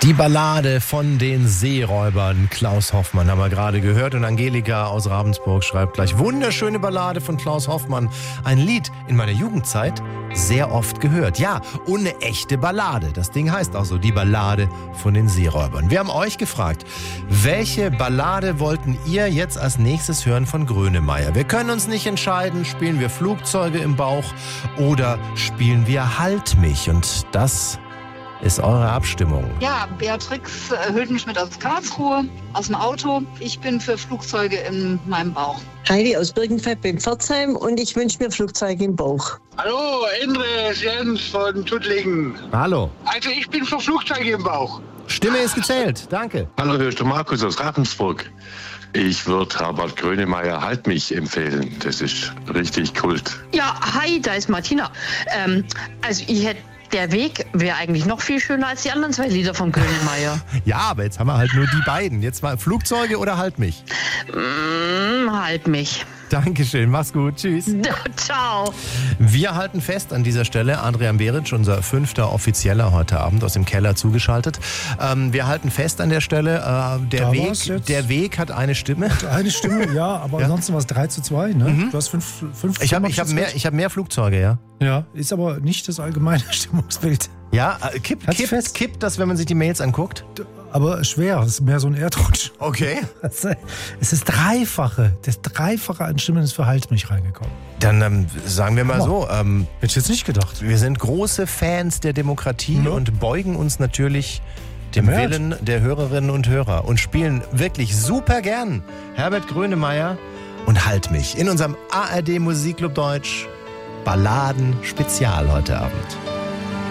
Die Ballade von den Seeräubern. Klaus Hoffmann haben wir gerade gehört. Und Angelika aus Ravensburg schreibt gleich: Wunderschöne Ballade von Klaus Hoffmann. Ein Lied in meiner Jugendzeit sehr oft gehört. Ja, und eine echte Ballade. Das Ding heißt auch so, die Ballade von den Seeräubern. Wir haben euch gefragt, welche Ballade wollten ihr jetzt als nächstes hören von Grönemeyer? Wir können uns nicht entscheiden, spielen wir Flugzeuge im Bauch oder spielen wir Halt mich? Und das ist eure Abstimmung. Ja, Beatrix Hüldenschmidt aus Karlsruhe, aus dem Auto. Ich bin für Flugzeuge in meinem Bauch. Heidi aus Birkenfeld beim Pforzheim und ich wünsche mir Flugzeuge im Bauch. Hallo, Indres Jens von Tuttlingen. Hallo. Also ich bin für Flugzeuge im Bauch. Stimme ist gezählt. Danke. Hallo, hier ist der Markus aus Ravensburg. Ich würde Herbert Grönemeyer Halt mich empfehlen. Das ist richtig Kult. Ja, hi, da ist Martina. Also ich hätte Der Weg wäre eigentlich noch viel schöner als die anderen zwei Lieder von Grönemeyer. Ja, aber jetzt haben wir halt nur die beiden. Jetzt mal Flugzeuge oder Halt mich? Halt mich. Dankeschön, mach's gut, tschüss. Ciao. Wir halten fest an dieser Stelle, Adrian Beric, unser 5. Offizieller heute Abend aus dem Keller zugeschaltet. Wir halten fest an der Stelle, der Weg hat eine Stimme. Eine Stimme, ja, aber ansonsten war es 3:2, ne? Mhm. Du hast fünf Ich hab mehr Flugzeuge, ja. Ja, ist aber nicht das allgemeine Stimmungsbild. Ja, kippt das, wenn man sich die Mails anguckt? Aber schwer, es ist mehr so ein Erdrutsch. Okay. Es ist das Dreifache an Stimmen ist für Halt mich reingekommen. Dann sagen wir mal so. Hätte ich jetzt nicht gedacht. Wir sind große Fans der Demokratie und beugen uns natürlich dem Willen der Hörerinnen und Hörer und spielen wirklich super gern Herbert Grönemeyer und Halt mich in unserem ARD Musikclub Deutsch Balladen Spezial heute Abend.